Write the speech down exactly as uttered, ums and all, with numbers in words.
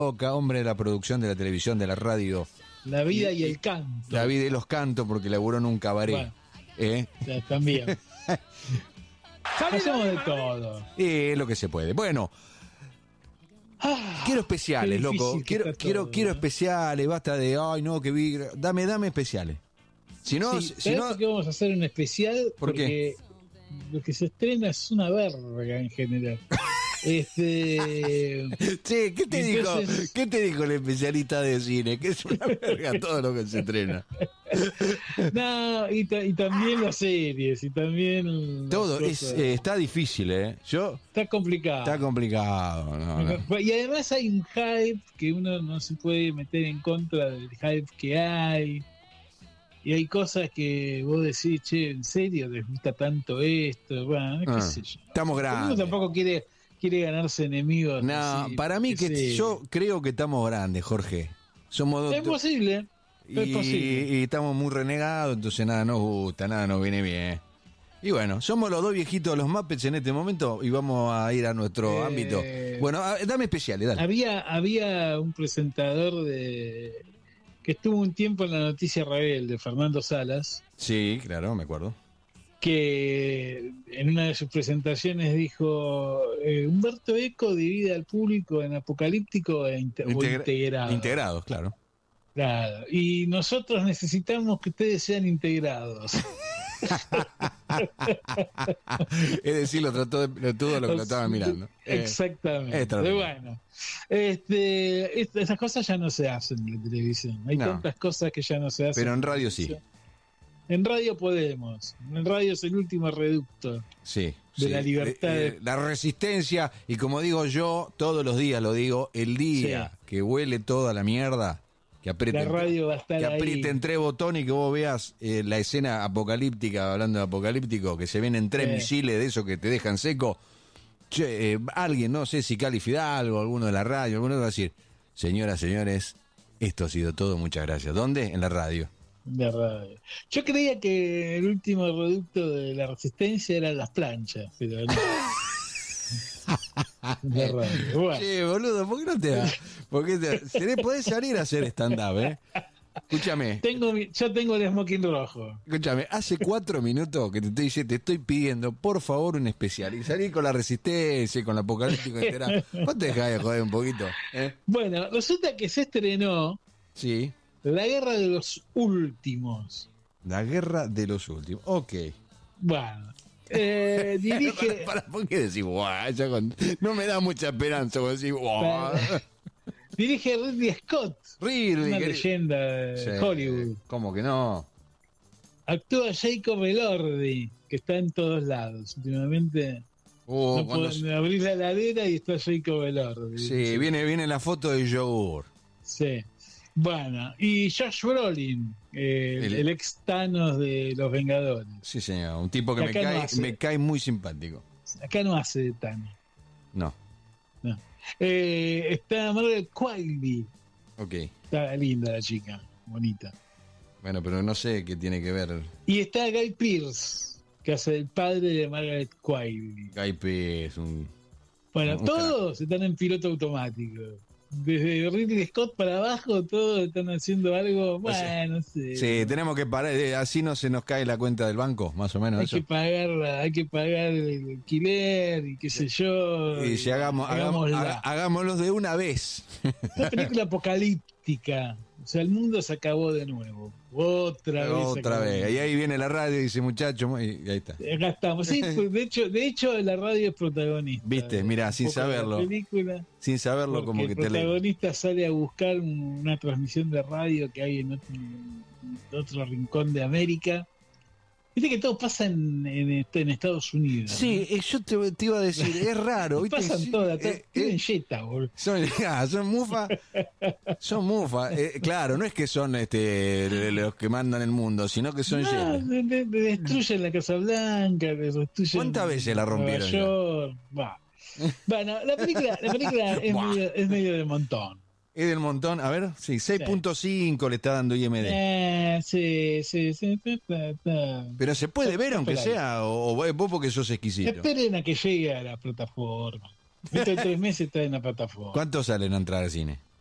Boca, hombre de la producción de la televisión, de la radio. La vida y, y el canto. La vida y los cantos, porque laburó en un cabaret. Bueno, ¿Eh? También. Hacemos de todo. Y es lo que se puede. Bueno, ah, quiero especiales, loco. Quiero, quiero, todo, quiero ¿no? especiales. Basta de, ay, no, que vi. Dame, dame especiales. Si no, sí, si no. que vamos a hacer un especial? ¿Por porque qué? Lo que se estrena es una verga en general. Este. Che, ¿qué te entonces... dijo? ¿Qué te dijo el especialista de cine? Que es una verga todo lo que se estrena. No, y, ta y también las series, y también. Todo, es, eh, está difícil, ¿eh? Yo. Está complicado. Está complicado, no, no. Y además hay un hype que uno no se puede meter en contra del hype que hay. Y hay cosas que vos decís, che, ¿en serio les gusta tanto esto? Bueno, qué ah, sé yo. Estamos grandes. Uno tampoco quiere. Quiere ganarse enemigos. No, así, para mí que sí. yo creo que estamos grandes, Jorge. Somos es posible, y, es posible. Y estamos muy renegados, entonces nada nos gusta, nada nos viene bien. Y bueno, somos los dos viejitos de los Muppets en este momento y vamos a ir a nuestro eh, ámbito. Bueno, dame especiales, dale. Había, había un presentador de que estuvo un tiempo en la Noticia Rebelde, Fernando Salas. Sí, claro, me acuerdo. Que en una de sus presentaciones dijo eh, Humberto Eco divide al público en apocalíptico e inter Integra integrado. Integrados, claro. Claro. Y nosotros necesitamos que ustedes sean integrados. Es decir, lo trató de todo lo que lo estaban mirando. Exactamente. Eh, bueno, este, esas cosas ya no se hacen en la televisión. Hay no. tantas cosas que ya no se hacen. Pero en radio sí. En radio podemos. En radio es el último reducto sí, de sí. la libertad. Eh, eh, la resistencia, y como digo yo, todos los días lo digo, el día sí. que huele toda la mierda, que aprieten, la radio va a estar que aprieten ahí. tres botones y que vos veas eh, la escena apocalíptica, hablando de apocalíptico, que se vienen tres sí. misiles de esos que te dejan seco. Che, eh, alguien, no sé si Cali Fidalgo, alguno de la radio, alguno va a decir, señoras, señores, esto ha sido todo, muchas gracias. ¿Dónde? En la radio. De radio. Yo creía que el último reducto de la resistencia eran las planchas, pero no. De radio. Bueno. Che, boludo, ¿por qué no te vas? Porque te, podés salir a hacer stand-up, ¿eh? Escúchame. Tengo mi, yo tengo el smoking rojo. Escúchame, hace cuatro minutos que te estoy diciendo, te estoy pidiendo, por favor, un especial. Y salir con la resistencia, con la apocalíptico entera. ¿Vos te dejás de joder un poquito? ¿Eh? Bueno, resulta que se estrenó. Sí. La guerra de los últimos. La guerra de los últimos. Ok. Bueno. Eh, dirige. para, para, ¿por qué decís guau? Con... No me da mucha esperanza vos decís guau. Dirige Ridley Scott. Ridley. Una que... leyenda de sí. Hollywood. ¿Cómo que no? Actúa Jacob Elordi, que está en todos lados. Últimamente. Uh, no puedo se... abrir la heladera y está Jacob Elordi. Sí, sí, viene, viene la foto de yogur. Sí. Bueno, y Josh Brolin, eh, el, el ex Thanos de Los Vengadores. Sí, señor, un tipo que, que me, cae, no hace, me cae muy simpático. Acá no hace de Thanos. No. No. Eh, está Margaret Qualley. Ok. Está linda la chica, bonita. Bueno, pero no sé qué tiene que ver. Y está Guy Pearce, que hace el padre de Margaret Qualley. Guy Pearce, un... Bueno, un todos crack. Están en piloto automático. Desde Ridley Scott para abajo, todos están haciendo algo, bueno, no sé. Sí, tenemos que parar, así no se nos cae la cuenta del banco, más o menos. Hay eso. que pagar, hay que pagar el alquiler y qué sé yo. Y si hagamos, hagamos hagámoslo de una vez. Una película apocalíptica. O sea, el mundo se acabó de nuevo. Otra vez. Otra vez. Y ahí viene la radio y dice, muchacho, y ahí está. Acá estamos. Sí, de hecho, de hecho, la radio es protagonista. Viste, mira, sin saberlo. Película, sin saberlo, como que te te El protagonista sale a buscar una transmisión de radio que hay en otro, en otro rincón de América. Viste que todo pasa en, en, en Estados Unidos. Sí, ¿no? yo te, te iba a decir, es raro. ¿viste? Pasan sí, todas, eh, tienen eh, jeta, boludo. Son, ah, son mufa. Son mufa. Eh, claro, no es que son este los que mandan el mundo, sino que son no, de, de, de destruyen la Casa Blanca, destruyen. ¿Cuántas veces la rompieron? Nueva York. Bueno, la película, la película es, medio, es medio de montón. Es del montón, a ver, sí, seis punto cinco sí. Le está dando I M D. Eh, sí, sí, sí. Ta, ta. Pero se puede ver, aunque sea, o, o vos porque sos exquisito. Esperen a que llegue a la plataforma. Dentro de tres meses está en la plataforma. ¿Cuánto sale una entrada al cine?